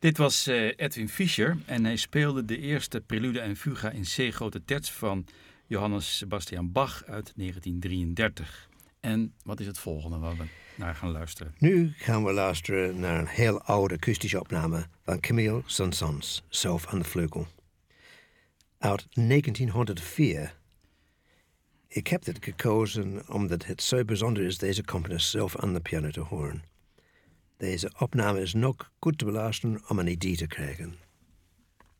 Dit was Edwin Fischer en hij speelde de eerste prelude en fuga in C grote terts van Johannes Sebastian Bach uit 1933. En wat is het volgende waar we naar gaan luisteren? Nu gaan we luisteren naar een heel oude akoestische opname van Camille Saint-Saëns, zelf aan de vleugel. Uit 1904. Ik heb dit gekozen omdat het zo bijzonder is deze componist zelf aan de piano te horen. Deze opname is nog goed te beluisteren om een idee te krijgen.